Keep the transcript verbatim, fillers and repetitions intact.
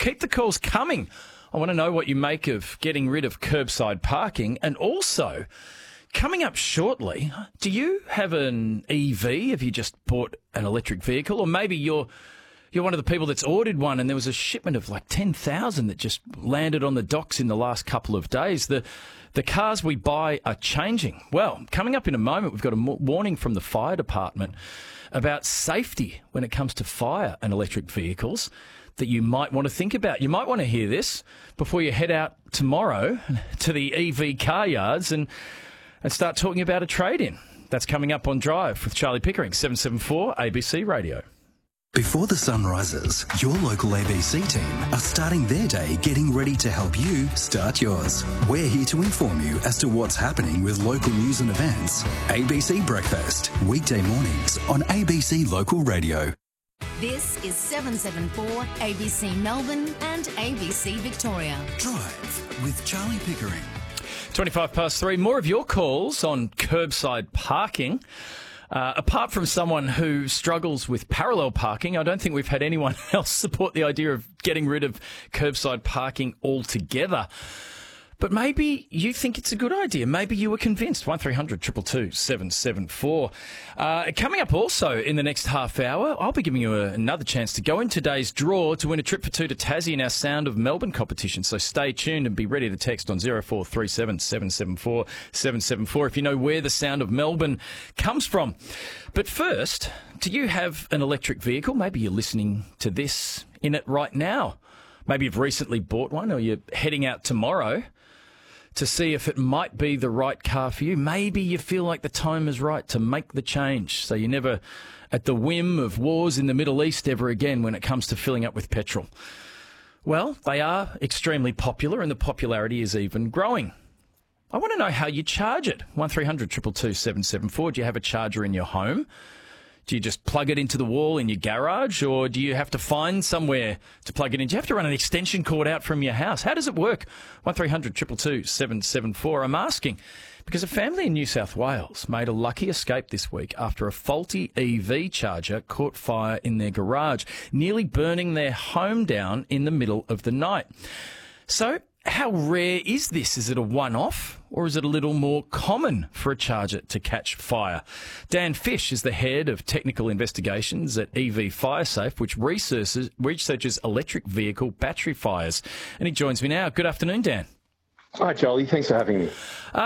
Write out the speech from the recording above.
keep the calls coming. I want to know what you make of getting rid of curbside parking, and also, coming up shortly, do you have an E V? Have you just bought an electric vehicle? Or maybe you're you're one of the people that's ordered one and there was a shipment of like ten thousand that just landed on the docks in the last couple of days. The the cars we buy are changing. Well, coming up in a moment, we've got a warning from the fire department about safety when it comes to fire and electric vehicles that you might want to think about. You might want to hear this before you head out tomorrow to the E V car yards and and start talking about a trade-in. That's coming up on Drive with Charlie Pickering, seven seven four A B C Radio. Before the sun rises, your local A B C team are starting their day getting ready to help you start yours. We're here to inform you as to what's happening with local news and events. A B C Breakfast, weekday mornings on A B C Local Radio. This is seven seven four A B C Melbourne and A B C Victoria. Drive with Charlie Pickering. twenty-five past three. More of your calls on curbside parking. Uh, apart from someone who struggles with parallel parking, I don't think we've had anyone else support the idea of getting rid of curbside parking altogether. But maybe you think it's a good idea. Maybe you were convinced. one three hundred two two two seven seven four. Uh, coming up also in the next half hour, I'll be giving you a, another chance to go in today's draw to win a trip for two to Tassie in our Sound of Melbourne competition. So stay tuned and be ready to text on zero four three seven seven seven four seven seven four if you know where the Sound of Melbourne comes from. But first, do you have an electric vehicle? Maybe you're listening to this in it right now. Maybe you've recently bought one or you're heading out tomorrow to see if it might be the right car for you. Maybe you feel like the time is right to make the change, so you're never at the whim of wars in the Middle East ever again when it comes to filling up with petrol. Well, they are extremely popular, and the popularity is even growing. I want to know how you charge it. one three hundred two two two seven seven four. Do you have a charger in your home? Do you just plug it into the wall in your garage, or do you have to find somewhere to plug it in? Do you have to run an extension cord out from your house? How does it work? one three hundred two two two seven seven four. I'm asking because a family in New South Wales made a lucky escape this week after a faulty E V charger caught fire in their garage, nearly burning their home down in the middle of the night. So, how rare is this? Is it a one-off, or is it a little more common for a charger to catch fire? Dan Fish is the head of technical investigations at E V FireSafe, which researches, researches electric vehicle battery fires. And he joins me now. Good afternoon, Dan. Hi, Charlie. Thanks for having me. Uh,